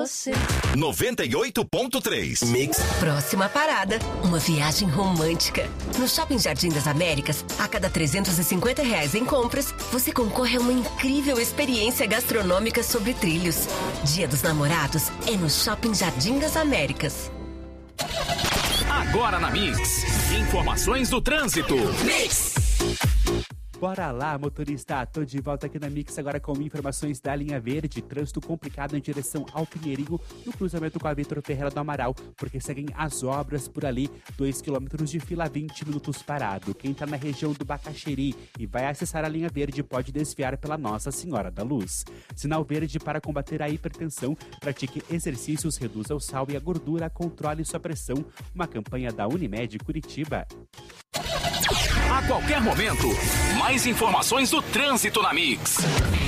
você. 98.3 Mix. Próxima parada, uma viagem romântica. No Shopping Jardim das Américas, a cada R$350 em compras, você concorre a uma incrível experiência gastronômica sobre trilhos. Dia dos Namorados é no Shopping Jardim das Américas. Agora na Mix, informações do trânsito. Mix. Bora lá, motorista! Tô de volta aqui na Mix agora com informações da linha verde. Trânsito complicado em direção ao Pinheirinho, no cruzamento com a Vitor Ferreira do Amaral, porque seguem as obras por ali. 2 km de fila, 20 minutos parado. Quem tá na região do Bacaxeri e vai acessar a linha verde pode desviar pela Nossa Senhora da Luz. Sinal verde para combater a hipertensão. Pratique exercícios, reduza o sal e a gordura, controle sua pressão. Uma campanha da Unimed Curitiba. A qualquer momento, mais informações do trânsito na Mix.